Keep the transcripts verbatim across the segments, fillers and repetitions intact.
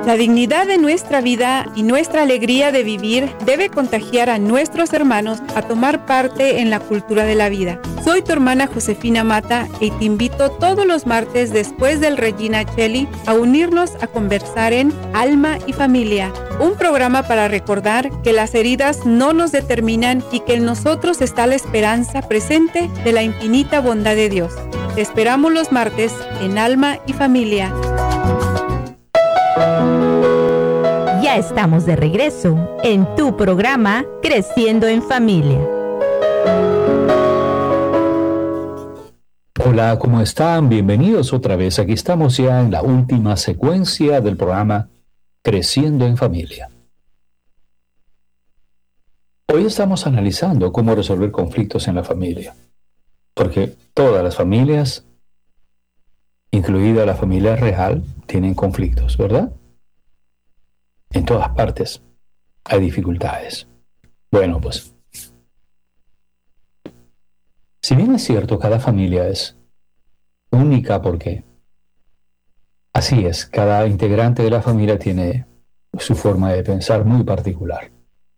La dignidad de nuestra vida y nuestra alegría de vivir debe contagiar a nuestros hermanos a tomar parte en la cultura de la vida. Soy tu hermana Josefina Mata y te invito todos los martes después del Regina Cheli a unirnos a conversar en Alma y Familia, un programa para recordar que las heridas no nos determinan y que en nosotros está la esperanza presente de la infinita bondad de Dios. Te esperamos los martes en Alma y Familia. Ya estamos de regreso en tu programa Creciendo en Familia. Hola, ¿cómo están? Bienvenidos otra vez. Aquí estamos ya en la última secuencia del programa Creciendo en Familia. Hoy estamos analizando cómo resolver conflictos en la familia, porque todas las familias, incluida la familia real, tienen conflictos, ¿verdad? En todas partes hay dificultades. Bueno, pues, si bien es cierto, cada familia es única porque así es, cada integrante de la familia tiene su forma de pensar muy particular.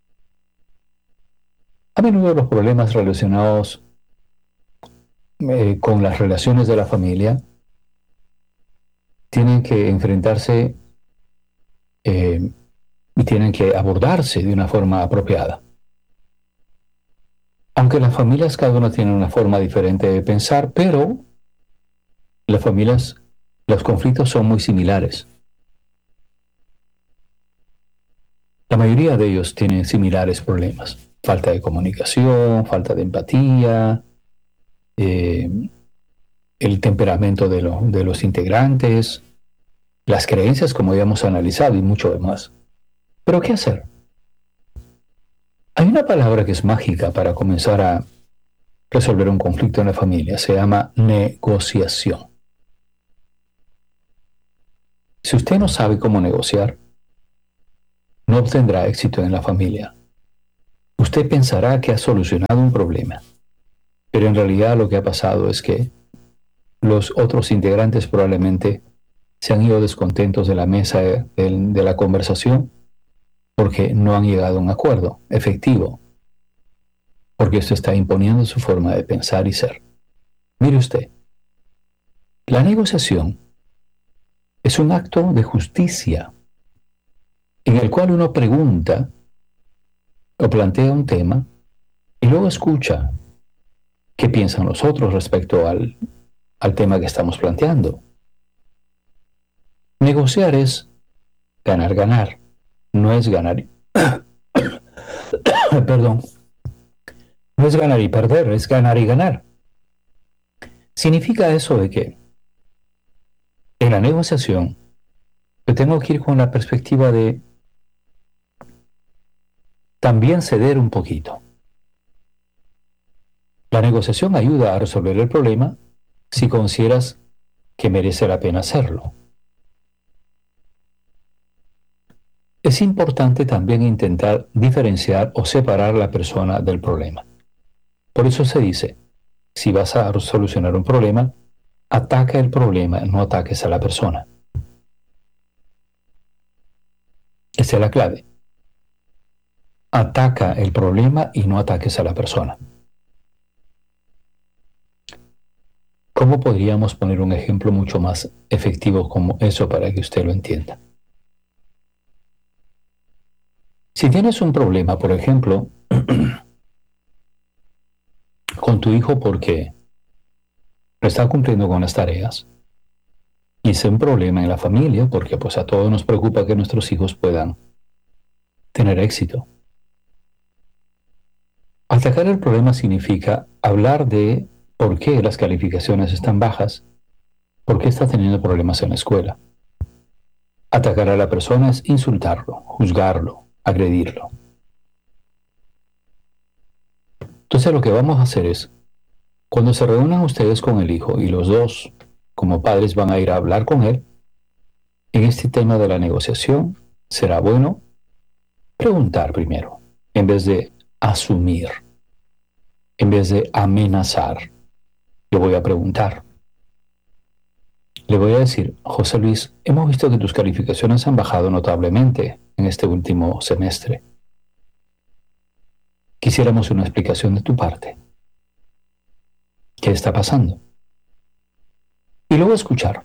A menudo los problemas relacionados eh, con las relaciones de la familia tienen que enfrentarse eh, y tienen que abordarse de una forma apropiada. Aunque las familias cada una tiene una forma diferente de pensar, pero las familias, los conflictos son muy similares. La mayoría de ellos tienen similares problemas. Falta de comunicación, falta de empatía, eh, el temperamento de, lo, de los integrantes, las creencias, como ya hemos analizado, y mucho demás. ¿Pero qué hacer? Hay una palabra que es mágica para comenzar a resolver un conflicto en la familia. Se llama negociación. Si usted no sabe cómo negociar, no obtendrá éxito en la familia. Usted pensará que ha solucionado un problema, pero en realidad lo que ha pasado es que los otros integrantes probablemente se han ido descontentos de la mesa de, de, de la conversación porque no han llegado a un acuerdo efectivo, porque esto está imponiendo su forma de pensar y ser. Mire usted, la negociación es un acto de justicia en el cual uno pregunta o plantea un tema y luego escucha qué piensan los otros respecto al, al tema que estamos planteando. Negociar es ganar, ganar. No es ganar, perdón, no es ganar y perder, es ganar y ganar. Significa eso de que en la negociación yo tengo que ir con la perspectiva de también ceder un poquito. La negociación ayuda a resolver el problema si consideras que merece la pena hacerlo. Es importante también intentar diferenciar o separar la persona del problema. Por eso se dice, si vas a solucionar un problema, ataca el problema, no ataques a la persona. Esa es la clave. Ataca el problema y no ataques a la persona. ¿Cómo podríamos poner un ejemplo mucho más efectivo como eso para que usted lo entienda? Si tienes un problema, por ejemplo, con tu hijo porque no está cumpliendo con las tareas, y es un problema en la familia porque pues a todos nos preocupa que nuestros hijos puedan tener éxito. Atacar el problema significa hablar de por qué las calificaciones están bajas, por qué está teniendo problemas en la escuela. Atacar a la persona es insultarlo, juzgarlo, agredirlo. Entonces lo que vamos a hacer es, cuando se reúnan ustedes con el hijo y los dos como padres van a ir a hablar con él, en este tema de la negociación será bueno preguntar primero, en vez de asumir, en vez de amenazar. Yo voy a preguntar, le voy a decir, José Luis, hemos visto que tus calificaciones han bajado notablemente en este último semestre. Quisiéramos una explicación de tu parte. ¿Qué está pasando? Y luego escuchar.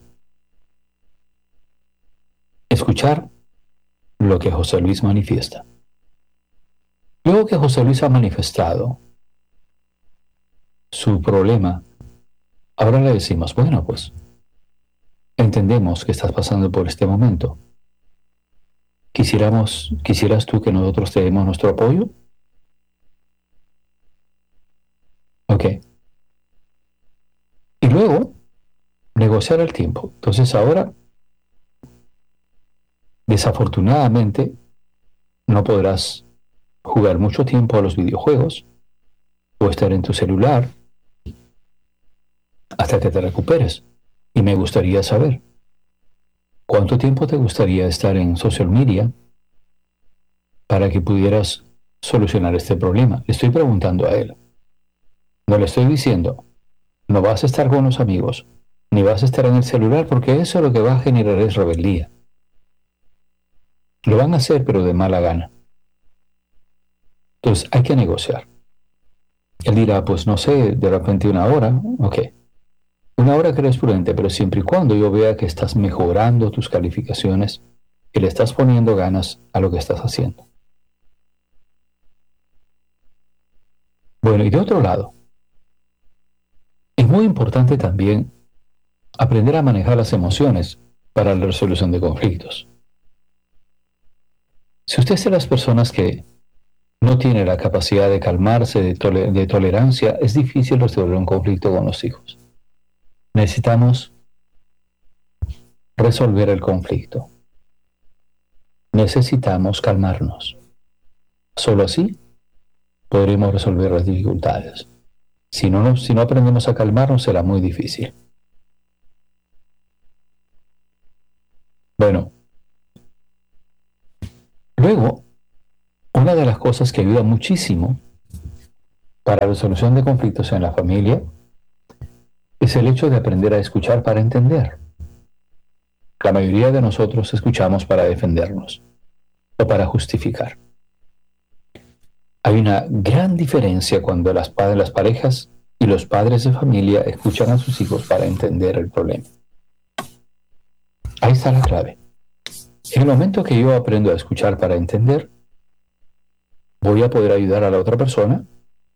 Escuchar lo que José Luis manifiesta. Luego que José Luis ha manifestado su problema, ahora le decimos, bueno, pues, entendemos que estás pasando por este momento. Quisiéramos, ¿Quisieras tú que nosotros te demos nuestro apoyo? Ok. Y luego, negociar el tiempo. Entonces ahora, desafortunadamente, no podrás jugar mucho tiempo a los videojuegos o estar en tu celular hasta que te recuperes. Y me gustaría saber, ¿cuánto tiempo te gustaría estar en social media para que pudieras solucionar este problema? Le estoy preguntando a él. No le estoy diciendo, no vas a estar con los amigos, ni vas a estar en el celular, porque eso lo que va a generar es rebeldía. Lo van a hacer, pero de mala gana. Entonces hay que negociar. Él dirá, pues no sé, de repente una hora, ok. Una hora que eres prudente, pero siempre y cuando yo vea que estás mejorando tus calificaciones, que le estás poniendo ganas a lo que estás haciendo. Bueno, y de otro lado, es muy importante también aprender a manejar las emociones para la resolución de conflictos. Si usted es de las personas que no tiene la capacidad de calmarse, de, toler- de tolerancia, es difícil resolver un conflicto con los hijos. Necesitamos resolver el conflicto. Necesitamos calmarnos. Solo así podremos resolver las dificultades. Si no, nos- si no aprendemos a calmarnos, será muy difícil. Bueno, luego, una de las cosas que ayuda muchísimo para la resolución de conflictos en la familia es el hecho de aprender a escuchar para entender. La mayoría de nosotros escuchamos para defendernos o para justificar. Hay una gran diferencia cuando las, pa- las parejas y los padres de familia escuchan a sus hijos para entender el problema. Ahí está la clave. En el momento que yo aprendo a escuchar para entender, voy a poder ayudar a la otra persona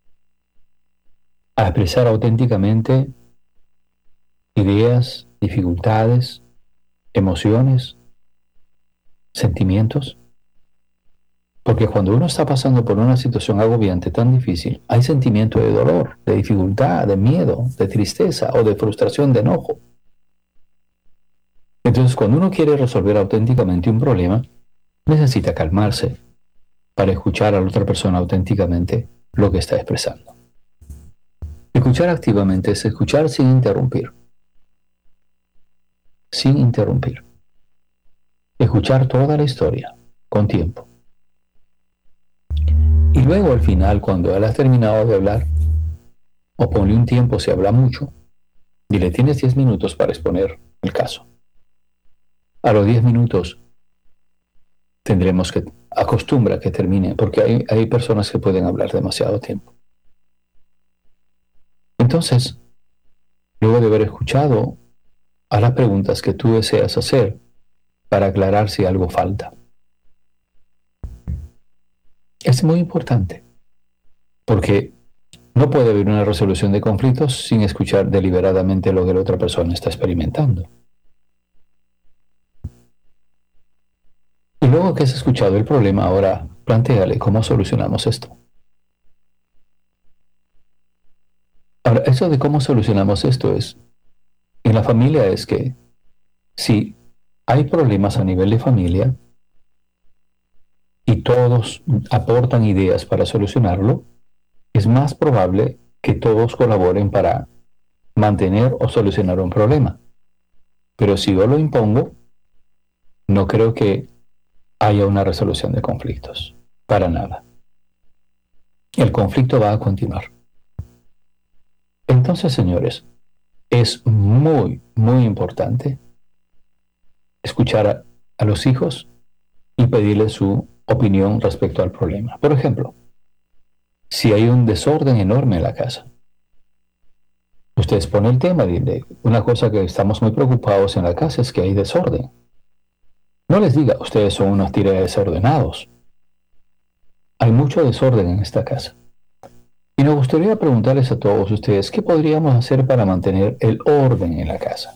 a expresar auténticamente ideas, dificultades, emociones, sentimientos. Porque cuando uno está pasando por una situación agobiante tan difícil, hay sentimiento de dolor, de dificultad, de miedo, de tristeza o de frustración, de enojo. Entonces, cuando uno quiere resolver auténticamente un problema, necesita calmarse para escuchar a la otra persona auténticamente lo que está expresando. Escuchar activamente es escuchar sin interrumpir. Sin interrumpir. Escuchar toda la historia, con tiempo. Y luego al final, cuando él ha terminado de hablar, o ponle un tiempo si habla mucho, dile, tienes diez minutos para exponer el caso. A los diez minutos tendremos que, acostumbra que termine, porque hay, hay personas que pueden hablar demasiado tiempo. Entonces, luego de haber escuchado, haz las preguntas que tú deseas hacer para aclarar si algo falta. Es muy importante, porque no puede haber una resolución de conflictos sin escuchar deliberadamente lo que la otra persona está experimentando. Y luego que has escuchado el problema, ahora plantéale cómo solucionamos esto. Ahora, eso de cómo solucionamos esto es, en la familia es que si hay problemas a nivel de familia y todos aportan ideas para solucionarlo, es más probable que todos colaboren para mantener o solucionar un problema. Pero si yo lo impongo, no creo que haya una resolución de conflictos. Para nada. El conflicto va a continuar. Entonces, señores, es muy, muy importante escuchar a, a los hijos y pedirles su opinión respecto al problema. Por ejemplo, si hay un desorden enorme en la casa, ustedes ponen el tema de una cosa que estamos muy preocupados en la casa es que hay desorden. No les diga, ustedes son unos tiras desordenados. Hay mucho desorden en esta casa. Y nos gustaría preguntarles a todos ustedes, ¿qué podríamos hacer para mantener el orden en la casa?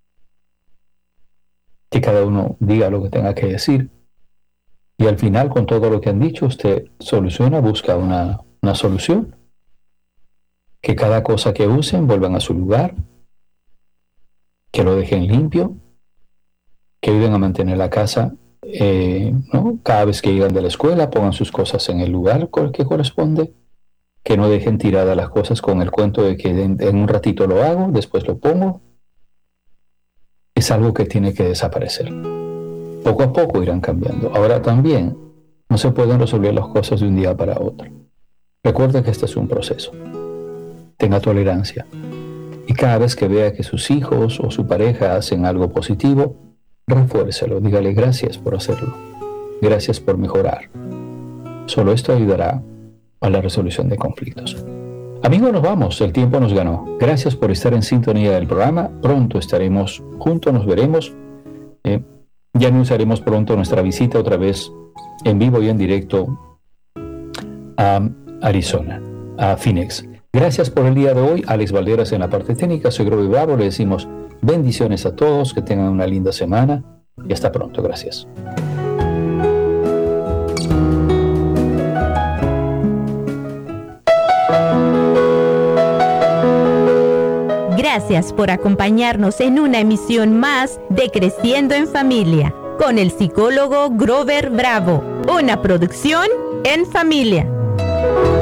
Que cada uno diga lo que tenga que decir. Y al final, con todo lo que han dicho, usted soluciona, busca una, una solución. Que cada cosa que usen vuelvan a su lugar. Que lo dejen limpio. Que ayuden a mantener la casa, eh, ¿no? Cada vez que llegan de la escuela, pongan sus cosas en el lugar que corresponde. Que no dejen tiradas las cosas con el cuento de que en, en un ratito lo hago, después lo pongo. Es algo que tiene que desaparecer. Poco a poco irán cambiando. Ahora también, no se pueden resolver las cosas de un día para otro. Recuerde que este es un proceso. Tenga tolerancia. Y cada vez que vea que sus hijos o su pareja hacen algo positivo, refuércelo. Dígale gracias por hacerlo. Gracias por mejorar. Solo esto ayudará a la resolución de conflictos. Amigos, nos vamos, el tiempo nos ganó. Gracias por estar en sintonía del programa. Pronto estaremos juntos, nos veremos. Eh, ya anunciaremos pronto nuestra visita otra vez en vivo y en directo a Arizona, a Phoenix. Gracias por el día de hoy. Alex Valderas en la parte técnica. Soy Groby Bravo. Le decimos bendiciones a todos, que tengan una linda semana y hasta pronto. Gracias. Gracias por acompañarnos en una emisión más de Creciendo en Familia con el psicólogo Grover Bravo, una producción en familia.